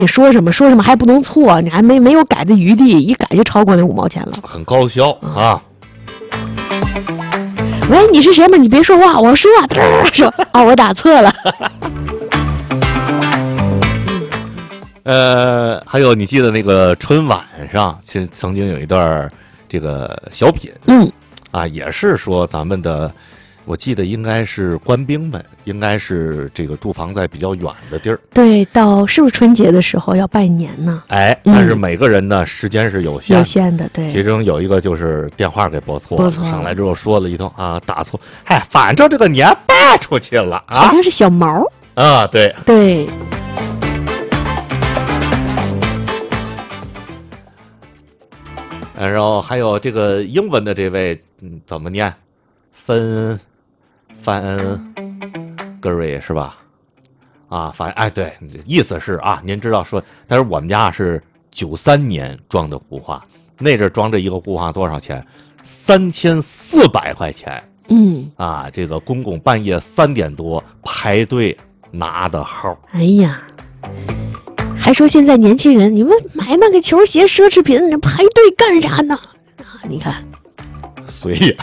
你说什么还不能错，你还没有改的余地，一改就超过那5毛钱了， 很高效啊。 喂，你是谁吗？你别说话，我说哦，我打错了。 还有你记得那个春晚上，其实曾经有一段这个小品，也是说咱们的，我记得应该是官兵们，应该是这个驻防在比较远的地儿。 对，是不是春节的时候要拜年呢？ 但是每个人呢时间是有限的，对。 其中有一个就是电话给拨错了，上来之后说了一通打错，反正这个年拜出去了好像是小毛对。然后还有这个英文的这位，怎么念？范格瑞是吧？反正对，意思是您知道说，但是我们家是93年装的固话，那阵装这一个固话多少钱？3400块钱。这个公公半夜3点多排队拿的号。 哎呀。还说现在年轻人，你们买那个球鞋奢侈品，排队干啥呢？你看， 随意。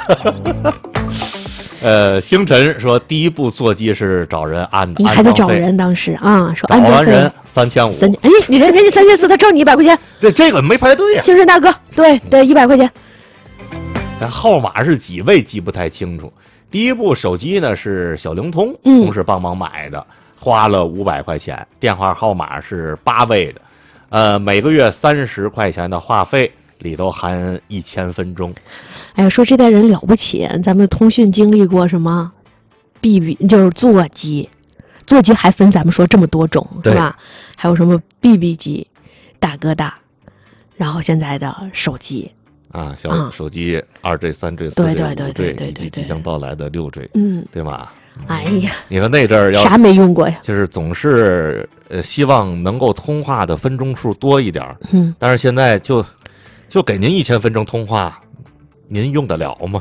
星辰说第一步座机是找人安的， 你还得找人，当时说找完人3500。 哎，你人家3400，他挣你100块钱。 这个没排队呀。 星辰大哥，对，100块钱。 号码是几位记不太清楚。第一部手机呢是小灵通同事帮忙买的。花了500块钱，电话号码是8位的，每个月30块钱的话费，里头含1000分钟。 哎呀，说这代人了不起，咱们通讯经历过什么 BB， 就是座机还分咱们说这么多种是吧？还有什么 BB 机、大哥大，然后现在的手机小手机2G、3G、4G、5G，以及即将到来的6G，对吗？ 哎呀， 你说那阵儿啥没用过呀？ 就是总是希望能够通话的分钟数多一点，但是现在就给您1000分钟通话，您用得了吗？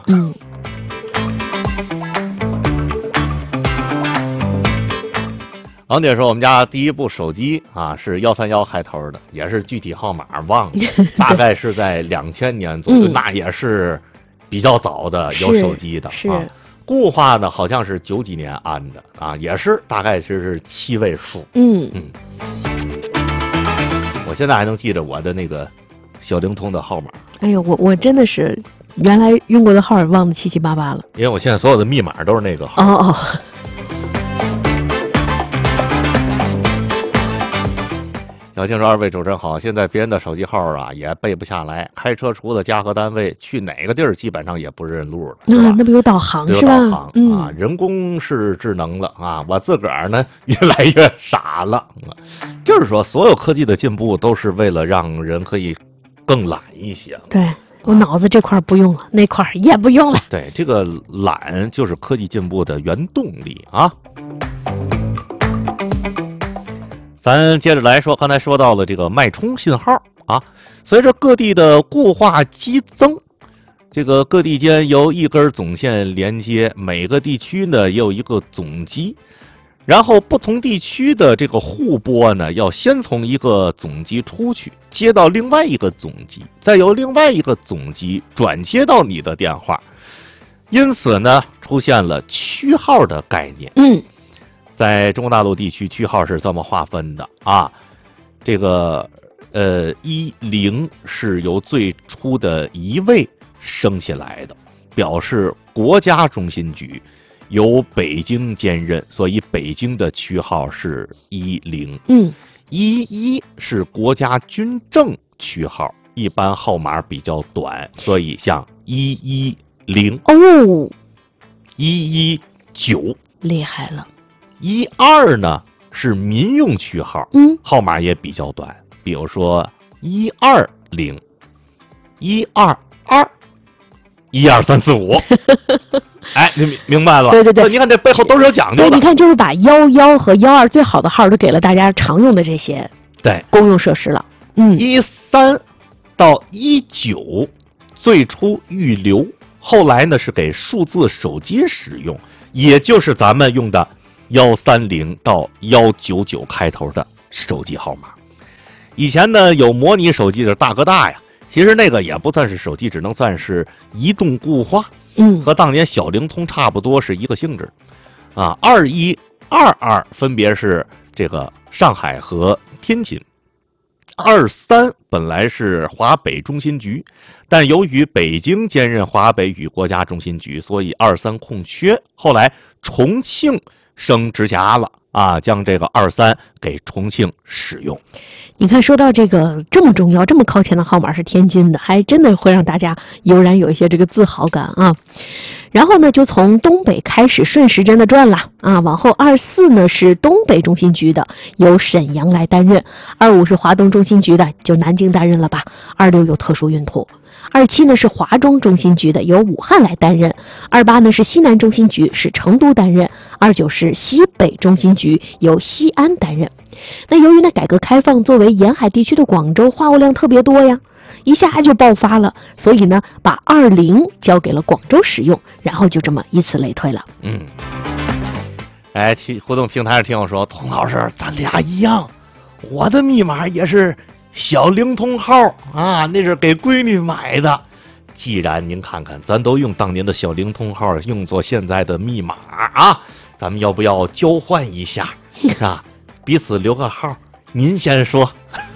王姐说我们家第一部手机是131开头的，也是具体号码忘了，大概是在2000年左右，那也是比较早的有手机的是。 固话呢，好像是90几年安的也是大概是7位数。我现在还能记着我的那个小灵通的号码。 哎呦，我真的是原来用过的号忘得七七八八了， 因为我现在所有的密码都是那个号。小静说：“2位主持人好，现在别人的手机号也背不下来，开车除了家和单位，去哪个地儿基本上也不认路了。 那不有导航是吧？ 有导航人工是智能了我自个儿呢越来越傻了。就是说，所有科技的进步都是为了让人可以更懒一些。 对。我脑子这块不用了，那块也不用了。 对，这个懒就是科技进步的原动力咱接着来说，刚才说到了这个脉冲信号随着各地的固话激增，这个各地间由一根总线连接，每个地区呢也有一个总机，然后不同地区的这个互拨呢，要先从一个总机出去，接到另外一个总机，再由另外一个总机转接到你的电话，因此呢，出现了区号的概念。在中国大陆地区，区号是这么划分的这个10是由最初的1位升起来的，表示国家中心局由北京兼任，所以北京的区号是10。11是国家军政区号，一般号码比较短，所以像110。119 厉害了。 12呢是民用区号，号码也比较短，比如说120、122、12345。你明白了？ 对， 你看这背后都是有讲究的。 对，你看就是把11和12最好的号都给了大家常用的这些公用设施了。 13到19最初预留，后来呢是给数字手机使用，也就是咱们用的130到199开头的手机号码。 以前呢有模拟手机的大哥大呀，其实那个也不算是手机，只能算是移动固话，和当年小灵通差不多是一个性质。啊，21、22分别是这个上海和天津。23本来是华北中心局，但由于北京兼任华北与国家中心局，所以23空缺。后来重庆升直辖了啊，将这个23给重庆使用。 你看，说到这个这么重要、这么靠前的号码是天津的，还真的会让大家油然有一些这个自豪感啊。然后呢，就从东北开始顺时针的转了啊，往后24呢是东北中心局的，由沈阳来担任；25是华东中心局的，就南京担任了吧；26有特殊用途；27呢是华中中心局的，由武汉来担任；28呢是西南中心局，是成都担任；29是西北中心局，由西安担任。那由于呢改革开放作为沿海地区的广州话务量特别多呀，一下就爆发了，所以呢把20交给了广州使用，然后就这么以此类推了。 互动平台上听我说，童老师咱俩一样，我的密码也是小灵通号啊，那是给闺女买的。既然您看看咱都用当年的小灵通号用作现在的密码啊，咱们要不要交换一下是吧？彼此留个号，您先说。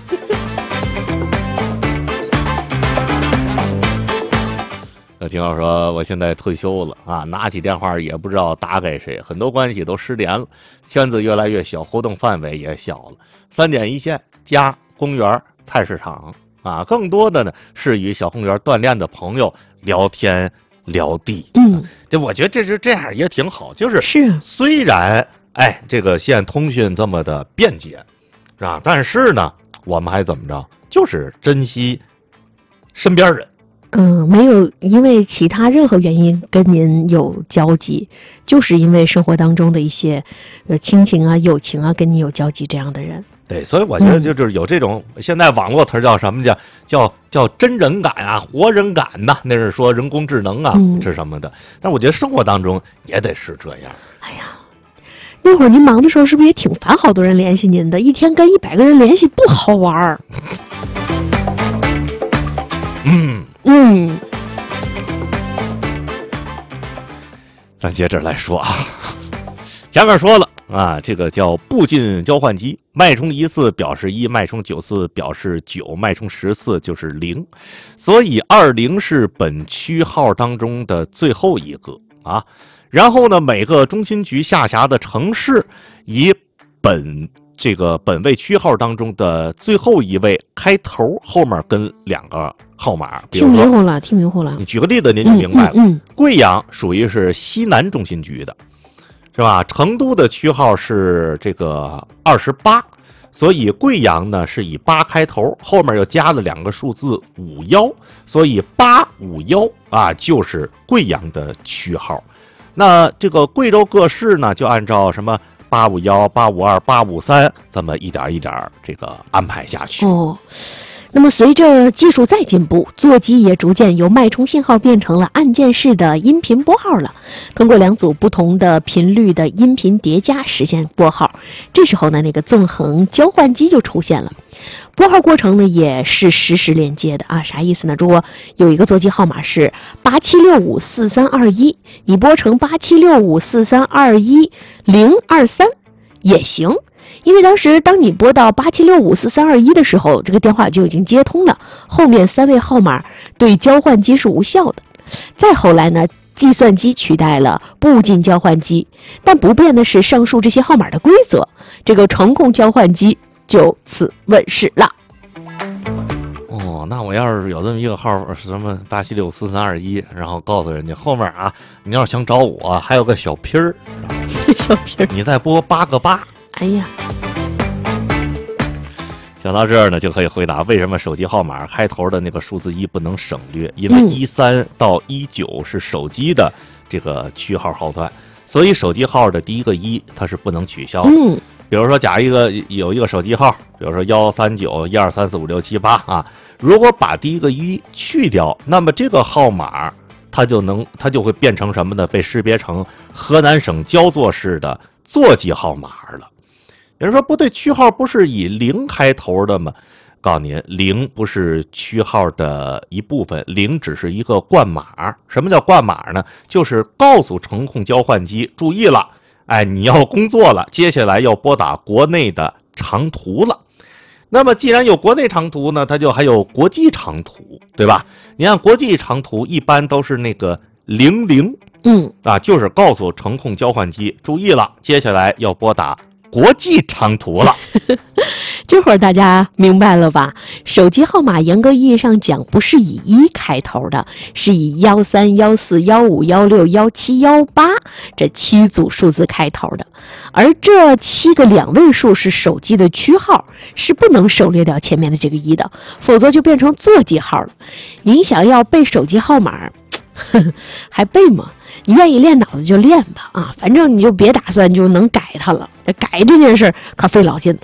听到说我现在退休了啊，拿起电话也不知道打给谁，很多关系都失联了，圈子越来越小，活动范围也小了。3点一线，家、公园、菜市场啊，更多的呢是与小公园锻炼的朋友聊天聊地。这我觉得这样也挺好，就是虽然这个现在通讯这么的便捷，是吧？但是呢，我们还怎么着？就是珍惜身边人。 没有因为其他任何原因跟您有交集，就是因为生活当中的一些亲情啊、友情啊，跟你有交集这样的人。 对，所以我觉得就是有这种，现在网络词叫什么叫真人感啊、活人感呐，那是说人工智能啊是什么的。但我觉得生活当中也得是这样。 哎呀，那会儿您忙的时候是不是也挺烦好多人联系您的？一天跟100个人联系不好玩儿。 咱接着来说啊，前面说了啊，这个叫步进交换机，脉冲1次表示1，脉冲9次表示9，脉冲10次就是0，所以20是本区号当中的最后一个啊。然后呢，每个中心局下辖的城市以本位区号当中的最后一位开头，后面跟2个号码。 听迷糊了。 你举个例子您就明白了。贵阳属于是西南中心局的，是吧？成都的区号是这个28，所以贵阳呢是以8开头，后面又加了2个数字51，所以851啊就是贵阳的区号。那这个贵州各市呢，就按照什么851、852、853这么一点一点这个安排下去。 那么随着技术再进步，座机也逐渐由脉冲信号变成了按键式的音频拨号了。通过2组不同的频率的音频叠加实现拨号。这时候呢，那个纵横交换机就出现了。拨号过程呢也是实时连接的啊，啥意思呢？如果有一个座机号码是87654321，你拨成87654321-023也行。因为当你拨到87654321的时候，这个电话就已经接通了，后面3位号码对交换机是无效的。再后来呢，计算机取代了步进交换机，但不变的是上述这些号码的规则，这个程控交换机就此问世了。 那我要是有这么一个号，什么87654321，然后告诉人家后面啊，你要是想找我，还有个小拼儿， 小拼儿， 你再拨8个8。 哎呀， 想到这儿呢，就可以回答为什么手机号码开头的那个数字1不能省略，因为13到19是手机的这个区号号段，所以手机号的第一个1它是不能取消的。比如说有一个手机号，比如说13912345678啊，如果把第一个1去掉，那么这个号码它就会变成什么呢？被识别成河南省焦作市的座机号码了。有人说不对，区号不是以0开头的吗？ 告诉您，0不是区号的一部分，0只是一个冠码。什么叫冠码呢？就是告诉程控交换机，注意了，哎，你要工作了，接下来要拨打国内的长途了。那么既然有国内长途呢，它就还有国际长途，对吧？你看国际长途一般都是那个00，就是告诉程控交换机，注意了，接下来要拨打国际长途了。 这会儿大家明白了吧？手机号码严格意义上讲不是以1开头的，是以13、14、15、16、17、18这7组数字开头的。而这7个2位数是手机的区号，是不能省略掉前面的这个1的，否则就变成座机号了。您想要背手机号码，还背吗？你愿意练脑子就练吧啊，反正你就别打算就能改它了，改这件事可费老劲了。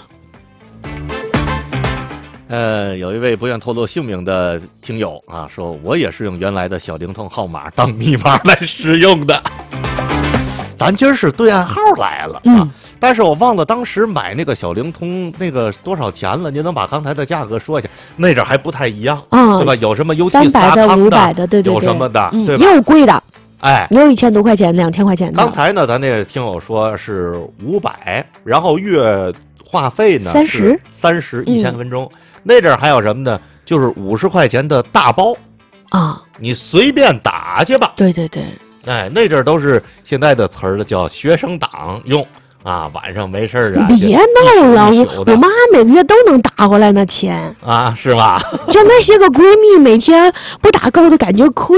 有一位不愿透露姓名的听友啊，说我也是用原来的小灵通号码当密码来使用的。咱今儿是对暗号来了啊，但是我忘了当时买那个小灵通那个多少钱了，您能把刚才的价格说一下？那阵还不太一样，对吧？有什么 UT 300的、500的，对， 有什么的，对吧？ 也有贵的， 哎， 也有1000多块钱、2000块钱的。 刚才呢，咱那个听友说是500，然后月话费呢 30 1000分钟。那阵还有什么呢？就是50块钱的大包啊， 你随便打去吧。 对， 哎，那阵都是现在的词儿了，叫学生党用啊，晚上没事啊。 别闹了，我妈每个月都能打回来那钱啊，是吧？ 就那些个闺蜜每天不打够的感觉亏。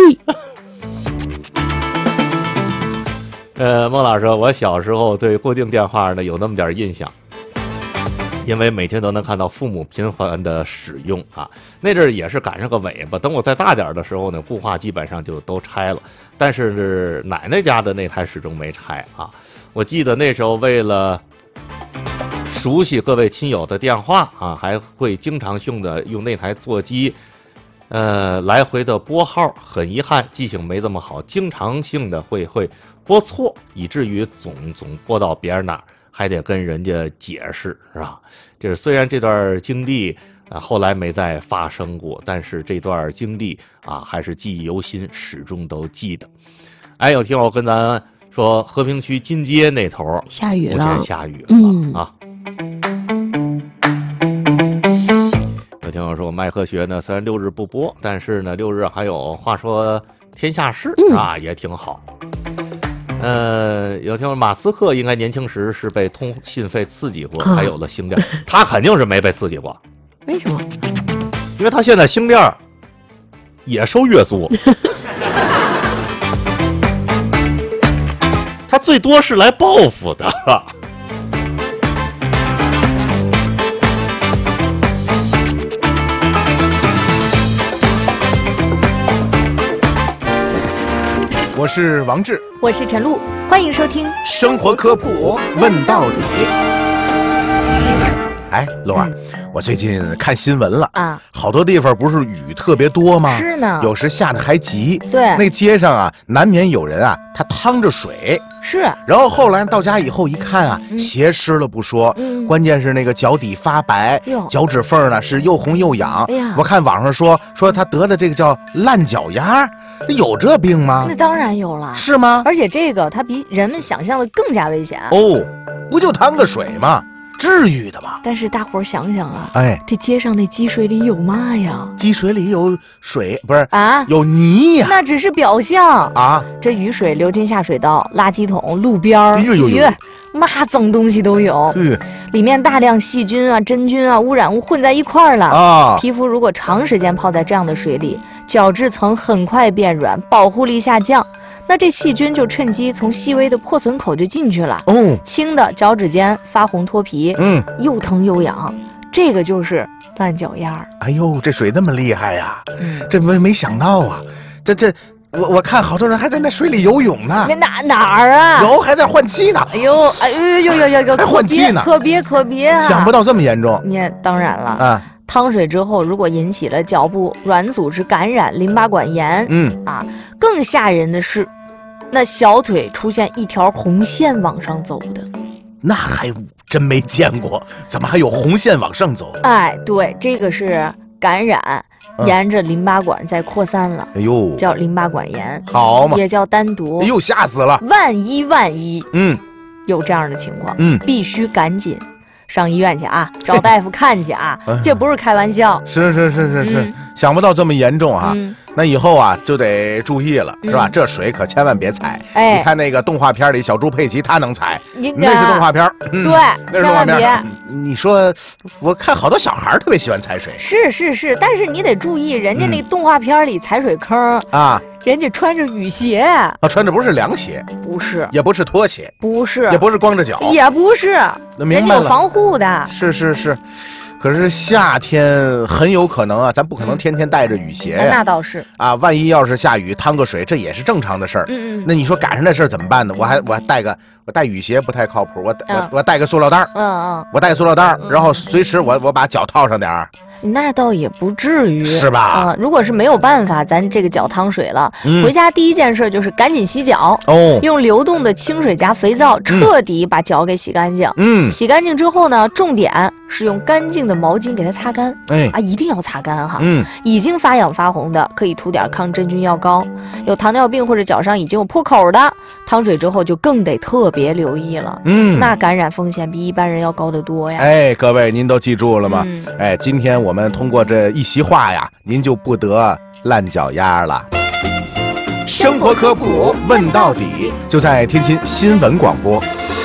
孟老师说，我小时候对固定电话呢有那么点印象。因为每天都能看到父母频繁的使用啊，那阵儿也是赶上个尾巴。等我再大点的时候呢，固话基本上就都拆了，但是奶奶家的那台始终没拆啊。我记得那时候为了熟悉各位亲友的电话啊，还会经常用那台座机，来回的拨号。很遗憾，记性没这么好，经常性的会拨错，以至于总拨到别人那儿。还得跟人家解释，是吧？就是虽然这段经历后来没再发生过，但是这段经历啊还是记忆犹新，始终都记得。哎，有听友跟咱说，和平区金街那头下雨了， 目前下雨了啊。有听友说，麦科学呢虽然6日不播，但是呢6日还有话说天下事啊，也挺好。有听说马斯克应该年轻时是被通信费刺激过，才有了星链。他肯定是没被刺激过。 为什么？ 因为他现在星链也收月租，他最多是来报复的。 我是王志， 我是陈露，欢迎收听生活科普问到底。哎，露儿，我最近看新闻了啊，好多地方不是雨特别多吗？ 是呢， 有时下的还急。 对， 那街上啊，难免有人啊，他趟着水。 是， 然后后来到家以后一看啊，鞋湿了不说，关键是那个脚底发白，脚趾缝呢是又红又痒。哎呀，我看网上说他得的这个叫烂脚丫，有这病吗？ 那当然有了， 是吗？ 而且这个它比人们想象的更加危险哦，不就趟个水吗？至于的吗？ 但是大伙儿想想啊， 哎， 这街上那积水里有嘛呀？ 积水里有水，不是啊， 有泥呀。 那只是表象啊！ 这雨水流进下水道、垃圾桶、路边儿，嘛脏东西都有。里面大量细菌啊、真菌啊、污染物混在一块儿了啊。皮肤如果长时间泡在这样的水里，角质层很快变软，保护力下降。那这细菌就趁机从细微的破损口就进去了，轻的脚趾间发红脱皮，又疼又痒，这个就是烂脚丫。 哎呦，这水那么厉害呀！这没想到啊，我看好多人还在那水里游泳呢。 哪儿啊？ 有还在换气呢。 哎呦， 还换气呢？ 可别啊！ 想不到这么严重。 你当然了啊。汤水之后，如果引起了脚部软组织感染、淋巴管炎，更吓人的是，那小腿出现一条红线往上走的， 那还真没见过，怎么还有红线往上走？ 哎，对，这个是感染，沿着淋巴管在扩散了。 哎呦， 叫淋巴管炎， 好嘛， 也叫丹毒。 哎呦，吓死了！ 万一，有这样的情况，必须赶紧上医院去啊，找大夫看去啊，这不是开玩笑。 是，想不到这么严重啊。那以后啊就得注意了，是吧？这水可千万别踩。你看那个动画片里小猪佩奇，他能踩，那是动画片。 对，千万别。 你说，我看好多小孩特别喜欢踩水。 是，但是你得注意，人家那动画片里踩水坑啊， 人家穿着雨鞋啊，穿着不是凉鞋， 不是， 也不是拖鞋， 不是， 也不是光着脚， 也不是， 人家有防护的。 是。可是夏天很有可能啊，咱不可能天天带着雨鞋呀。 那倒是啊，万一要是下雨趟个水，这也是正常的事儿。那你说赶上那事儿怎么办呢？我带雨鞋不太靠谱，我带个塑料袋儿。我带个塑料袋儿，然后随时我把脚套上点儿。 那倒也不至于， 是吧？ 如果是没有办法，咱这个脚趟水了，回家第一件事就是赶紧洗脚，用流动的清水加肥皂彻底把脚给洗干净。洗干净之后呢，重点是用干净的毛巾给它擦干。一定要擦干哈。已经发痒发红的，可以涂点抗真菌药膏。有糖尿病或者脚上已经有破口的，趟水之后就更得特别留意了。那感染风险比一般人要高得多呀。 各位您都记住了吗？今天我们通过这一席话呀，您就不得烂脚丫了。生活科普问到底，就在天津新闻广播。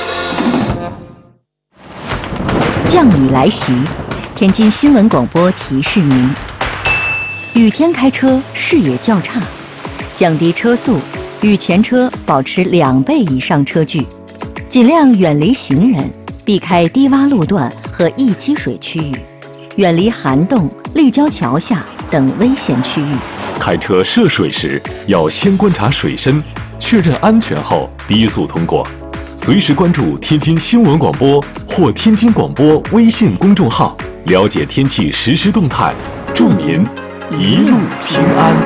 降雨来袭，天津新闻广播提示您：雨天开车视野较差，降低车速，与前车保持2倍以上车距，尽量远离行人，避开低洼路段和易积水区域，远离涵洞、立交桥下等危险区域。 开车涉水时，要先观察水深，确认安全后低速通过。随时关注天津新闻广播或天津广播微信公众号，了解天气实时动态。祝您一路平安。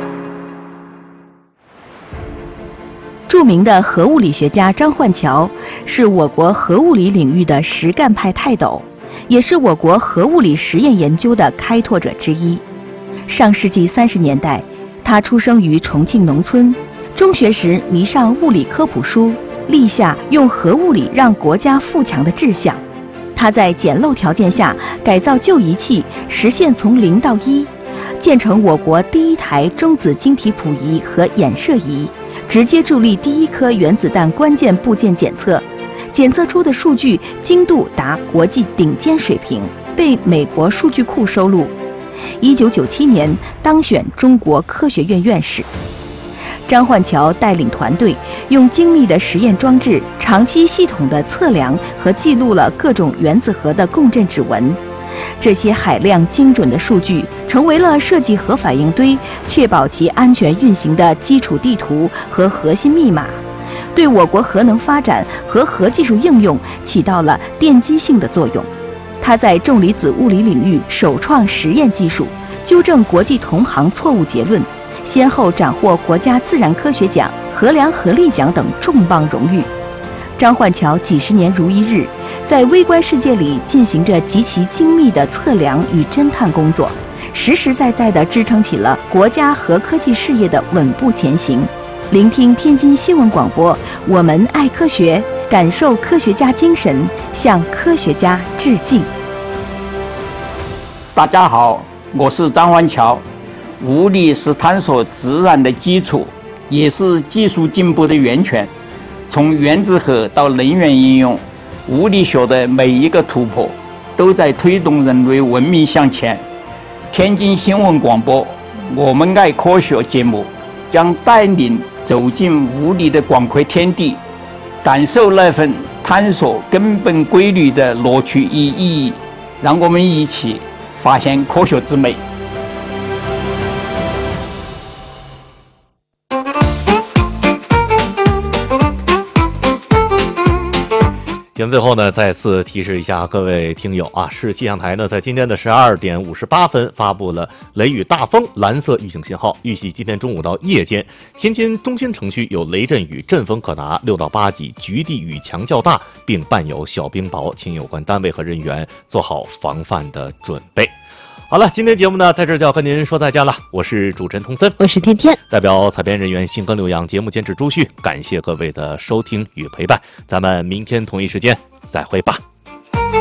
著名的核物理学家张焕桥是我国核物理领域的实干派泰斗，也是我国核物理实验研究的开拓者之一。上世纪30年代，他出生于重庆农村，中学时迷上物理科普书，立下用核物理让国家富强的志向。他在简陋条件下改造旧仪器，实现从0到1，建成我国第1台中子晶体谱仪和衍射仪，直接助力第1颗原子弹关键部件检测，检测出的数据精度达国际顶尖水平，被美国数据库收录。1997年当选中国科学院院士。张焕桥带领团队用精密的实验装置，长期系统地测量和记录了各种原子核的共振指纹。这些海量精准的数据成为了设计核反应堆、确保其安全运行的基础地图和核心密码，对我国核能发展和核技术应用起到了奠基性的作用。他在重离子物理领域首创实验技术，纠正国际同行错误结论，先后斩获国家自然科学奖、核量合力奖等重磅荣誉。张焕桥几十年如一日，在微观世界里进行着极其精密的测量与侦探工作，实实在在地支撑起了国家核科技事业的稳步前行。聆听天津新闻广播，我们爱科学，感受科学家精神，向科学家致敬。 大家好，我是张焕桥。物理是探索自然的基础，也是技术进步的源泉。从原子核到能源应用，物理学的每一个突破都在推动人类文明向前。天津新闻广播我们爱科学节目将带领走进物理的广阔天地，感受那份探索根本规律的乐趣与意义。让我们一起发现科学之美。 节目最后呢，再次提示一下各位听友啊，市气象台呢在今天的12点58分发布了雷雨大风蓝色预警信号，预计今天中午到夜间，天津中心城区有雷阵雨，阵风可达6到8级，局地雨强较大，并伴有小冰雹，请有关单位和人员做好防范的准备。好了，今天节目呢，在这就要和您说再见了。我是主持人童森， 我是天天， 代表采编人员信根刘洋，节目监制朱旭，感谢各位的收听与陪伴，咱们明天同一时间再会吧。